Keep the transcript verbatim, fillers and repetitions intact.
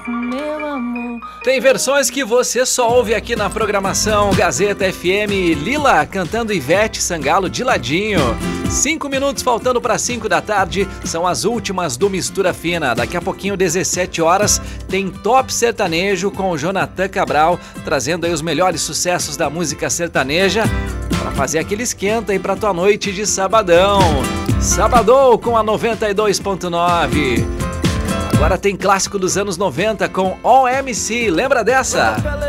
Meu amor. Tem versões que você só ouve aqui na programação Gazeta F M. Lila cantando Ivete Sangalo de ladinho. Cinco minutos faltando para cinco da tarde, são as últimas do Mistura Fina. Daqui a pouquinho, dezessete horas, tem Top Sertanejo com o Jonathan Cabral, trazendo aí os melhores sucessos da música sertaneja para fazer aquele esquenta aí pra tua noite de sabadão. Sabadou com a noventa e dois ponto nove. Agora tem clássico dos anos noventa com O M C, lembra dessa?